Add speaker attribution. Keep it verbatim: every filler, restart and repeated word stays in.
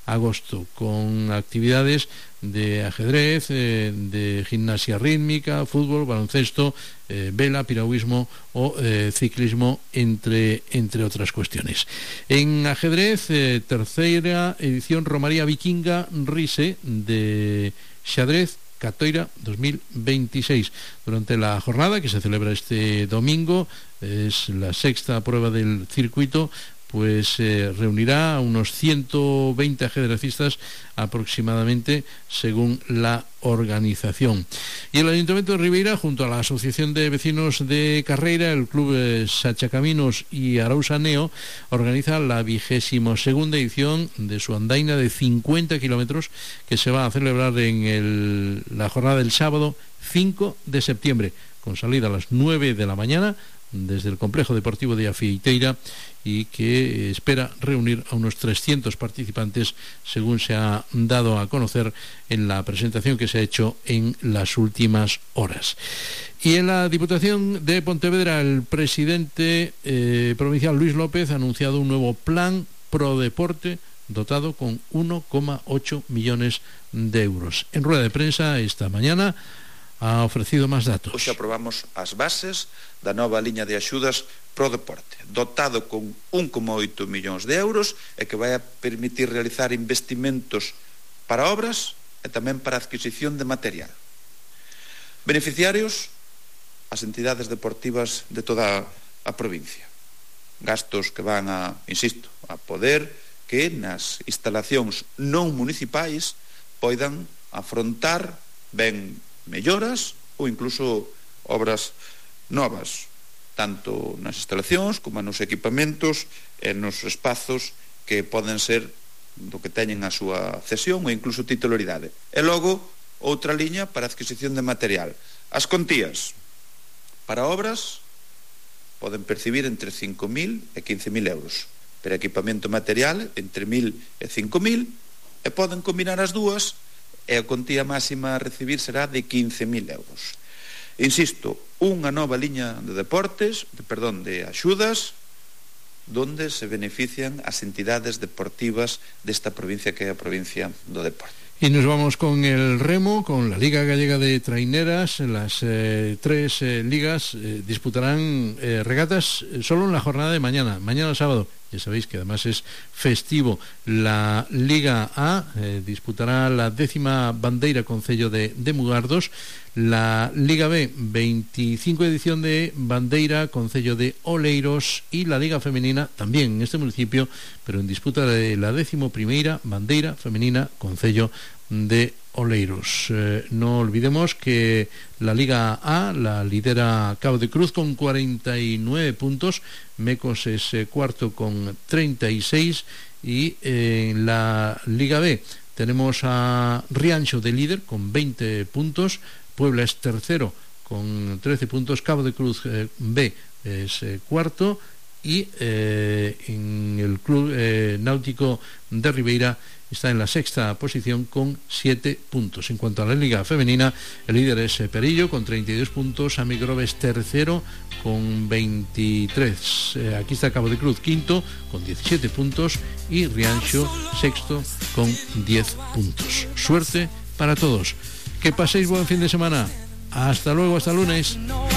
Speaker 1: agosto, con actividades de ajedrez, eh, de gimnasia rítmica, fútbol, baloncesto, eh, vela, piragüismo o eh, ciclismo, entre, entre otras cuestiones. En ajedrez, eh, tercera edición Romaría Vikinga Rise de xadrez Catoira dos mil veintiséis. Durante la jornada que se celebra este domingo, es la sexta prueba del circuito, pues eh, reunirá a unos ciento veinte ajedrecistas aproximadamente, según la organización. Y el Ayuntamiento de Ribeira, junto a la Asociación de Vecinos de Carreira, el Club eh, Sachacaminos y Arousa Neo, organiza la vigésimo segunda edición de su andaina de cincuenta kilómetros, que se va a celebrar en el, la jornada del sábado cinco de septiembre, con salida a las nueve de la mañana desde el complejo deportivo de Afeiteira, y que espera reunir a unos trescientos participantes, según se ha dado a conocer en la presentación que se ha hecho en las últimas horas. Y en la Diputación de Pontevedra, el presidente eh, provincial Luis López ha anunciado un nuevo plan pro deporte dotado con uno coma ocho millones de euros. En rueda de prensa esta mañana ha ofrecido más datos.
Speaker 2: Hoxe aprobamos as bases da nova liña de axudas pro deporte, dotado con un coma oito millóns de euros, e que vai a permitir realizar investimentos para obras e tamén para adquisición de material. Beneficiarios, as entidades deportivas de toda a provincia. Gastos que van a, insisto, a poder que nas instalacións non municipais poidan afrontar ben melloras ou incluso obras novas, tanto nas instalacións como nos equipamentos e nos espazos que poden ser do que teñen a súa cesión ou incluso titularidade. E logo, outra liña para adquisición de material. As contías para obras poden percibir entre cinco mil e quince mil euros, para equipamento material entre mil e cinco mil, e poden combinar as dúas, e a contía máxima a recibir será de quince mil euros. Insisto, unha nova liña de deportes, de, perdón, de axudas, donde se benefician as entidades deportivas desta provincia, que é a provincia do deporte.
Speaker 1: Y nos vamos con el remo, con la Liga Gallega de Traineras. Las eh, tres eh, ligas eh, disputarán eh, regatas solo en la jornada de mañana, mañana sábado. Ya sabéis que además es festivo. La Liga A eh, disputará la décima bandeira concello de, de Mugardos. La Liga B, veinticinco edición de bandeira concello de Oleiros. Y la Liga Femenina también en este municipio, pero en disputa de la décimo primeira bandeira femenina concello de Oleiros. Eh, no olvidemos que la Liga A la lidera Cabo de Cruz con cuarenta y nueve puntos, Mecos es eh, cuarto con treinta y seis, y eh, en la Liga B tenemos a Rianxo de líder con veinte puntos, Puebla es tercero con trece puntos, Cabo de Cruz eh, B es eh, cuarto, y eh, en el Club eh, Náutico de Ribeira está en la sexta posición con siete puntos. En cuanto a la Liga Femenina, el líder es Perillo con treinta y dos puntos, Amigrove es tercero con veintitrés. Eh, aquí está Cabo de Cruz quinto con diecisiete puntos y Rianxo sexto con diez puntos. Suerte para todos. Que paséis buen fin de semana. Hasta luego, hasta lunes.